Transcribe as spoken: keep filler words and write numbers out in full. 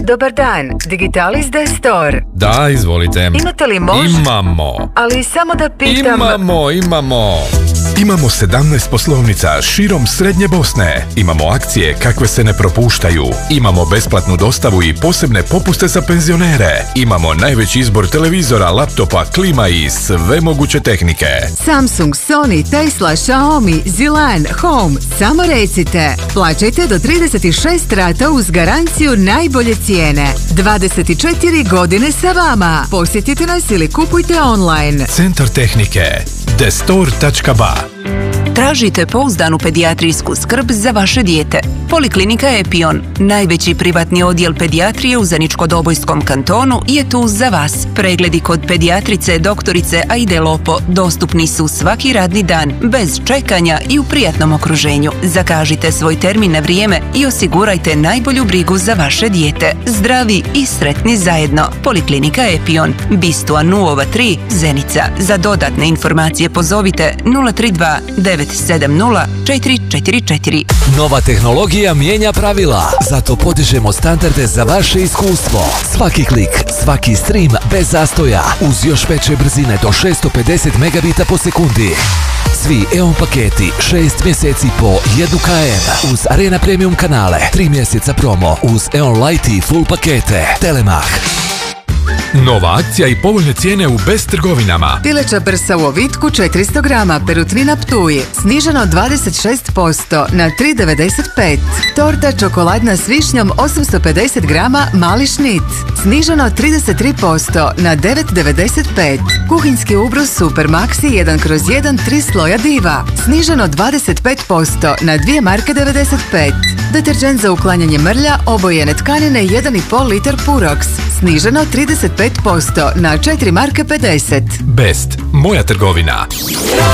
Dobar dan, Digitalis Store. Da, izvolite. Imate li mož? Imamo. Ali samo da pitam... Imamo, imamo. Imamo sedamnaest poslovnica širom Srednje Bosne. Imamo akcije kakve se ne propuštaju. Imamo besplatnu dostavu i posebne popuste za penzionere. Imamo najveći izbor televizora, laptopa, klima i sve moguće tehnike. Samsung, Sony, Tesla, Xiaomi, Zilan, Home. Samo recite. Plaćajte do trideset šest rata uz garanciju najbolje cijene. dvadeset četiri godine sa vama. Posjetite nas ili kupujte online. Centar tehnike destor tačka ba. Tražite pouzdanu pedijatrijsku skrb za vaše dijete. Poliklinika Epion, najveći privatni odjel pedijatrije u Zeničko-Dobojskom kantonu, je tu za vas. Pregledi kod pedijatrice doktorice Aide Lopo dostupni su svaki radni dan, bez čekanja i u prijatnom okruženju. Zakažite svoj termin na vrijeme i osigurajte najbolju brigu za vaše dijete. Zdravi i sretni zajedno. Poliklinika Epion, Bistua nula tri, Zenica. Za dodatne informacije pozovite nula tri dva devet sedam nula četiri četiri četiri. Nova tehnologija mijenja pravila, zato podižemo standarde za vaše iskustvo. Svaki klik, svaki stream bez zastoja, uz još veće brzine do šesto pedeset megabita po sekundi. Svi E O N paketi, šest mjeseci po jedan kilometar, uz Arena Premium kanale, tri mjeseca promo, uz E O N Lite i Full pakete. Telemach. Nova akcija i povoljne cijene u Best trgovinama. Pileća prsa u ovitku četiristo grama, perutnina Ptuj, sniženo dvadeset šest posto na tri devedeset pet. Torta čokoladna s višnjom osamsto pedeset grama, mali šnit, sniženo trideset tri posto na devet devedeset pet. Kuhinjski ubrus Super Maxi jedan kroz jedan, tri sloja diva, sniženo dvadeset pet posto na dvije marke devedeset pet. Deterđent za uklanjanje mrlja, obojene tkanine jedan i pol litar Purox, sniženo trideset pet posto na četiri marke pedeset. Best, moja trgovina.